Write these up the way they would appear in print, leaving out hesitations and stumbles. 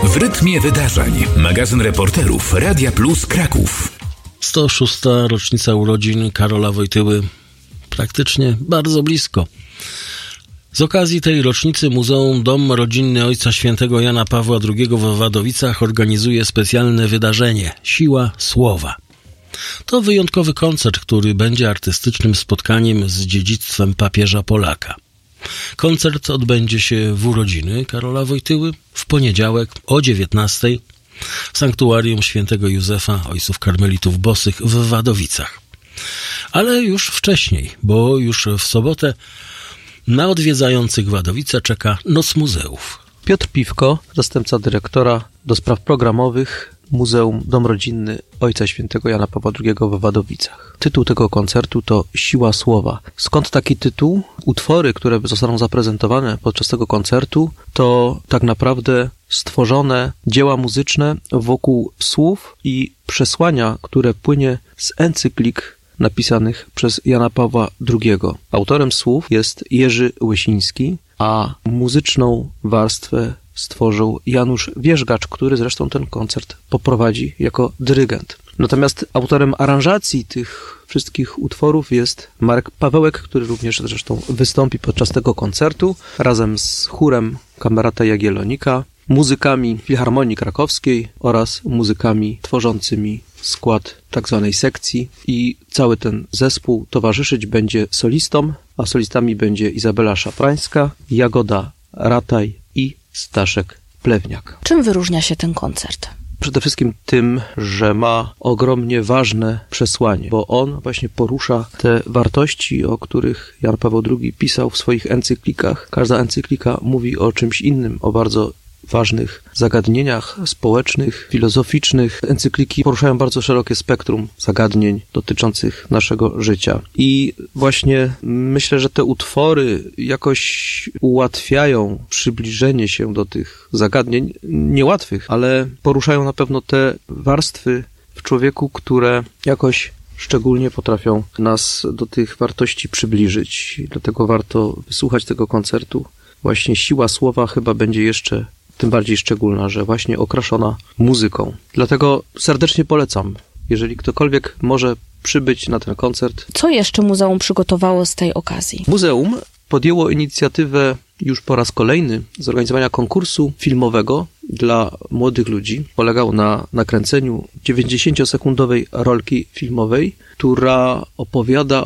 W rytmie wydarzeń. Magazyn reporterów Radia Plus Kraków. 106. rocznica urodzin Karola Wojtyły. Praktycznie bardzo blisko. Z okazji tej rocznicy Muzeum Dom Rodzinny Ojca Świętego Jana Pawła II w Wadowicach organizuje specjalne wydarzenie Siła Słowa. To wyjątkowy koncert, który będzie artystycznym spotkaniem z dziedzictwem papieża Polaka. Koncert odbędzie się w urodziny Karola Wojtyły w poniedziałek o 19:00 w Sanktuarium Świętego Józefa Ojców Karmelitów Bosych w Wadowicach. Ale już wcześniej, bo już w sobotę na odwiedzających Wadowice czeka Noc Muzeów. Piotr Piwko, zastępca dyrektora do spraw programowych Muzeum Dom Rodzinny Ojca Świętego Jana Pawła II w Wadowicach. Tytuł tego koncertu to Siła Słowa. Skąd taki tytuł? Utwory, które zostaną zaprezentowane podczas tego koncertu, to tak naprawdę stworzone dzieła muzyczne wokół słów i przesłania, które płynie z encyklik napisanych przez Jana Pawła II. Autorem słów jest Jerzy Łysiński, a muzyczną warstwę stworzył Janusz Wierzgacz, który zresztą ten koncert poprowadzi jako dyrygent. Natomiast autorem aranżacji tych wszystkich utworów jest Marek Pawełek, który również zresztą wystąpi podczas tego koncertu razem z chórem Kamerata Jagiellonika, muzykami Filharmonii Krakowskiej oraz muzykami tworzącymi skład tak zwanej sekcji i cały ten zespół towarzyszyć będzie solistom, a solistami będzie Izabela Szafrańska, Jagoda Rataj i Staszek Plewniak. Czym wyróżnia się ten koncert? Przede wszystkim tym, że ma ogromnie ważne przesłanie, bo on właśnie porusza te wartości, o których Jan Paweł II pisał w swoich encyklikach. Każda encyklika mówi o czymś innym, o bardzo ważnych zagadnieniach społecznych, filozoficznych. Encykliki poruszają bardzo szerokie spektrum zagadnień dotyczących naszego życia. I właśnie myślę, że te utwory jakoś ułatwiają przybliżenie się do tych zagadnień niełatwych, ale poruszają na pewno te warstwy w człowieku, które jakoś szczególnie potrafią nas do tych wartości przybliżyć. Dlatego warto wysłuchać tego koncertu. Właśnie siła słowa chyba będzie jeszcze tym bardziej szczególna, że właśnie okraszona muzyką. Dlatego serdecznie polecam, jeżeli ktokolwiek może przybyć na ten koncert. Co jeszcze muzeum przygotowało z tej okazji? Muzeum podjęło inicjatywę już po raz kolejny zorganizowania konkursu filmowego dla młodych ludzi. Polegał na nakręceniu 90-sekundowej rolki filmowej, która opowiada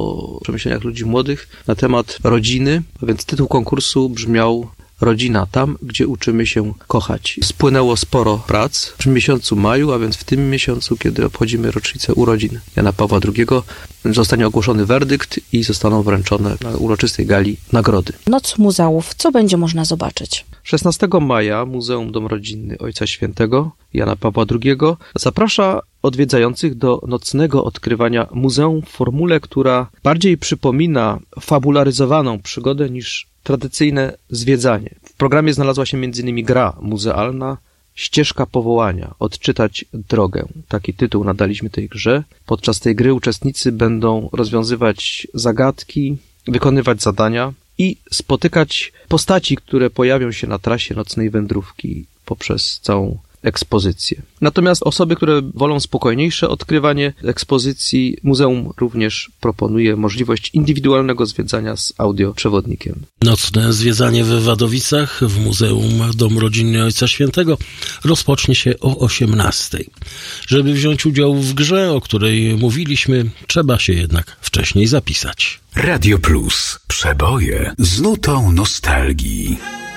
o przemyśleniach ludzi młodych na temat rodziny, a więc tytuł konkursu brzmiał Rodzina tam, gdzie uczymy się kochać. Spłynęło sporo prac w miesiącu maju, a więc w tym miesiącu, kiedy obchodzimy rocznicę urodzin Jana Pawła II, zostanie ogłoszony werdykt i zostaną wręczone na uroczystej gali nagrody. Noc Muzeów. Co będzie można zobaczyć? 16 maja Muzeum Dom Rodzinny Ojca Świętego Jana Pawła II zaprasza odwiedzających do nocnego odkrywania muzeum w formule, która bardziej przypomina fabularyzowaną przygodę niż tradycyjne zwiedzanie. W programie znalazła się m.in. gra muzealna Ścieżka Powołania. Odczytać drogę. Taki tytuł nadaliśmy tej grze. Podczas tej gry uczestnicy będą rozwiązywać zagadki, wykonywać zadania i spotykać postaci, które pojawią się na trasie nocnej wędrówki poprzez całą ekspozycję. Natomiast osoby, które wolą spokojniejsze odkrywanie ekspozycji, muzeum również proponuje możliwość indywidualnego zwiedzania z audioprzewodnikiem. Nocne zwiedzanie w Wadowicach w Muzeum Dom Rodzinny Ojca Świętego rozpocznie się o 18:00. Żeby wziąć udział w grze, o której mówiliśmy, trzeba się jednak wcześniej zapisać. Radio Plus. Przeboje z nutą nostalgii.